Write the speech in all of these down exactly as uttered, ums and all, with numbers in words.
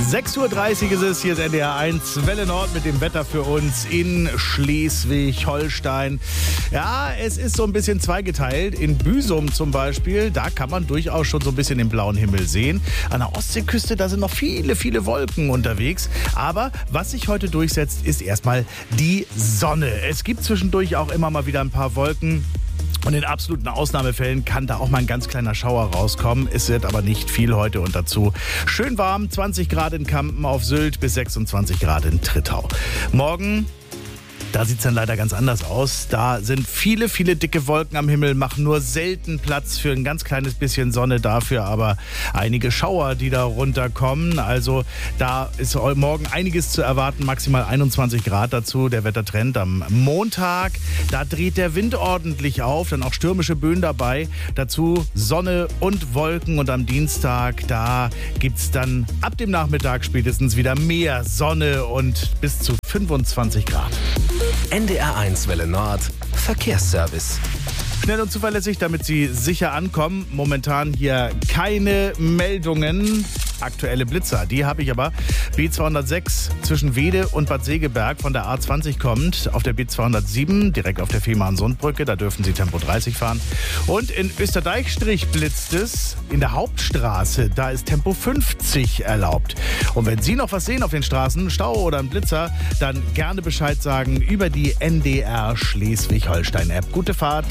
sechs Uhr dreißig ist es, hier ist N D R eins Welle Nord mit dem Wetter für uns in Schleswig-Holstein. Ja, es ist so ein bisschen zweigeteilt. In Büsum zum Beispiel, da kann man durchaus schon so ein bisschen den blauen Himmel sehen. An der Ostseeküste, da sind noch viele, viele Wolken unterwegs. Aber was sich heute durchsetzt, ist erstmal die Sonne. Es gibt zwischendurch auch immer mal wieder ein paar Wolken. Und in absoluten Ausnahmefällen kann da auch mal ein ganz kleiner Schauer rauskommen. Es wird aber nicht viel heute und dazu schön warm. zwanzig Grad in Kampen auf Sylt bis sechsundzwanzig Grad in Trittau. Morgen, da sieht es dann leider ganz anders aus. Da sind viele, viele dicke Wolken am Himmel, machen nur selten Platz für ein ganz kleines bisschen Sonne, dafür aber einige Schauer, die da runterkommen. Also da ist morgen einiges zu erwarten, maximal einundzwanzig Grad dazu. Der Wettertrend am Montag, da dreht der Wind ordentlich auf, dann auch stürmische Böen dabei. Dazu Sonne und Wolken und am Dienstag, da gibt es dann ab dem Nachmittag spätestens wieder mehr Sonne und bis zu fünfundzwanzig Grad. N D R eins Welle Nord Verkehrsservice. Schnell und zuverlässig, damit Sie sicher ankommen. Momentan hier keine Meldungen. Aktuelle Blitzer, die habe ich aber. B zweihundertsechs zwischen Wede und Bad Segeberg von der A zwanzig kommt. Auf der B zweihundertsieben, direkt auf der Fehmarn-Sundbrücke, da dürfen Sie Tempo dreißig fahren. Und in Österdeichstrich blitzt es. In der Hauptstraße, da ist Tempo fünfzig erlaubt. Und wenn Sie noch was sehen auf den Straßen, Stau oder ein Blitzer, dann gerne Bescheid sagen über die N D R Schleswig-Holstein-App. Gute Fahrt.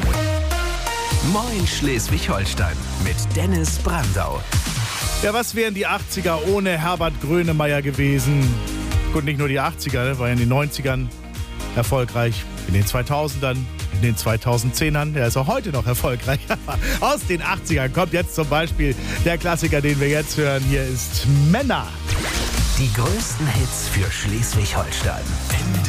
Moin Schleswig-Holstein mit Dennis Brandau. Ja, was wären die achtziger ohne Herbert Grönemeyer gewesen? Gut, nicht nur die achtziger, war ja in den neunzigern erfolgreich, in den zweitausendern, in den zweitausendzehnern. Er ist auch heute noch erfolgreich. Aus den achtzigern kommt jetzt zum Beispiel der Klassiker, den wir jetzt hören. Hier ist Männer. Die größten Hits für Schleswig-Holstein.